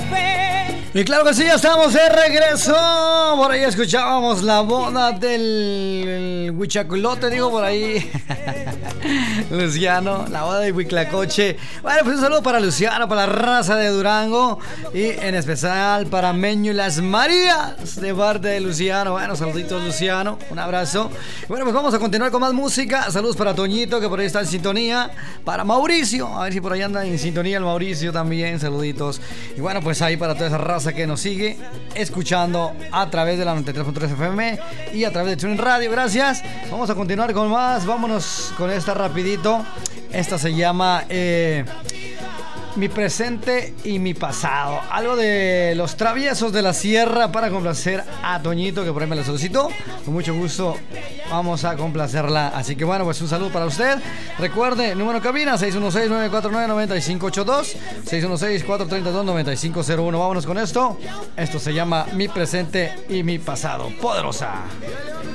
Y claro que sí, ya estamos de regreso. Por ahí escuchábamos la boda del Huichaculote, digo por ahí. Luciano, la boda de Huiclacoche. Bueno, pues un saludo para Luciano, para la raza de Durango. Y en especial para Meño y las Marías, de parte de Luciano. Bueno, saluditos Luciano, un abrazo. Bueno, pues vamos a continuar con más música. Saludos para Toñito, que por ahí está en sintonía. Para Mauricio, a ver si por ahí anda en sintonía el Mauricio también, saluditos. Y bueno, pues ahí para toda esa raza que nos sigue escuchando a través de la 93.3 FM y a través de TuneIn Radio. Gracias. Vamos a continuar con más. Vámonos con esta rapidito. Esta se llama Mi presente y mi pasado. Algo de Los Traviesos de la Sierra para complacer a Toñito, que por ahí me la solicitó. Con mucho gusto vamos a complacerla. Así que bueno, pues un saludo para usted. Recuerde, número de cabina 616-949-9582, 616-432-9501. Vámonos con esto. Esto se llama Mi presente y mi pasado. Poderosa.